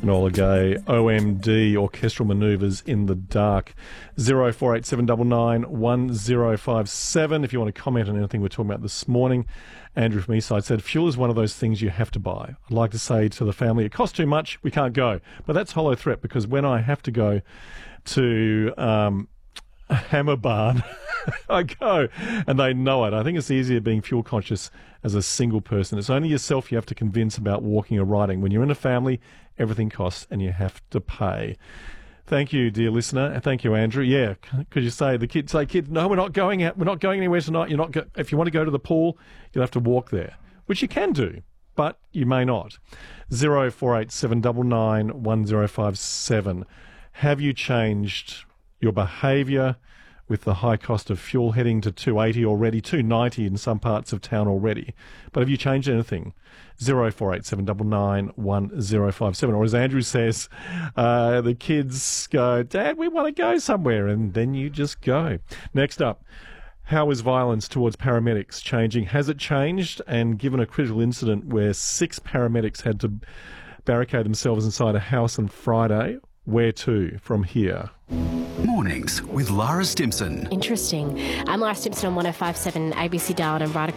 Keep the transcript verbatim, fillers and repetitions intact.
Enola Gay, O M D, Orchestral Manoeuvres in the Dark. zero four eight seven nine nine one zero five seven if you want to comment on anything we're talking about this morning. Andrew from Eastside said, fuel is one of those things you have to buy. I'd like to say to the family, it costs too much, we can't go. But that's hollow threat, because when I have to go to um, Hammer Barn, I go, and they know it. I think it's easier being fuel conscious as a single person. It's only yourself you have to convince about walking or riding. When you're in a family, everything costs and you have to pay. Thank you, dear listener, and thank you, Andrew. Yeah, could you say the kids say, kid, no, we're not going out. We're not going anywhere tonight. You're not. Go- if you want to go to the pool, you'll have to walk there, which you can do, but you may not. Zero four eight seven nine nine one zero five seven. Have you changed your behaviour with the high cost of fuel, heading to two eighty already, two ninety in some parts of town already? But have you changed anything? Zero four eight seven nine nine one zero five seven. Or as Andrew says, uh, the kids go, Dad, we want to go somewhere, and then you just go. Next up, how is violence towards paramedics changing? Has it changed? And given a critical incident where six paramedics had to barricade themselves inside a house on Friday, where to from here? Mornings with Lara Stimson. Interesting. I'm Lara Stimson on one oh five point seven A B C Darwin and right